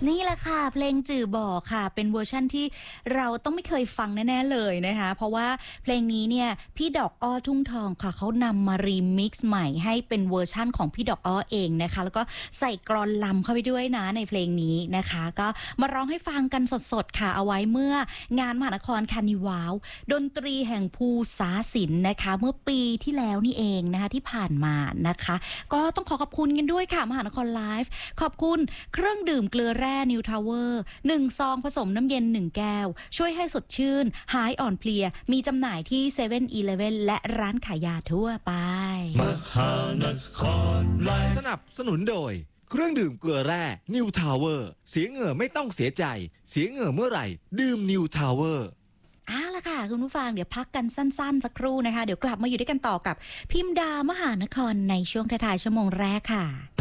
นี่แหละค่ะเพลงจื่อบ่อค่ะเป็นเวอร์ชันที่เราต้องไม่เคยฟังแน่ๆเลยนะคะเพราะว่าเพลงนี้เนี่ยพี่ดอกอ้อทุ่งทองค่ะเขานำมารีมิกซ์ใหม่ให้เป็นเวอร์ชันของพี่ดอกอ้อเองนะคะแล้วก็ใส่กลอนรำเข้าไปด้วยนะในเพลงนี้นะคะก็มาร้องให้ฟังกันสดๆค่ะเอาไว้เมื่องานมหานครคาร์นิวัลดนตรีแห่งภูษาศิลป์นะคะเมื่อปีที่แล้วนี่เองนะคะที่ผ่านมานะคะก็ต้องขอบคุณกันด้วยค่ะมหานครไลฟ์ขอบคุณเครื่องดื่มเกลือแร่นิวทาวเวอร์1ซองผสมน้ำเย็น1แก้วช่วยให้สดชื่นหายอ่อนเพลียมีจำหน่ายที่7 e เ e ่ e อและร้านขายยาทั่วไปมหานครไลฟ์สนับสนุนโดยเครื่องดื่มเกลือแร่นิวทาวเวอร์เสียเหงื่อไม่ต้องเสียใจเสียเหงื่อเมื่อไหร่ดื่มนิวทาวเวอร์เอาล่ะค่ะคุณผู้ฟังเดี๋ยวพักกันสั้นๆสักครู่นะคะเดี๋ยวกลับมาอยู่ด้วยกันต่อกับพิมดามหานครในช่วงท้ายๆชั่วโมงแรกค่ะ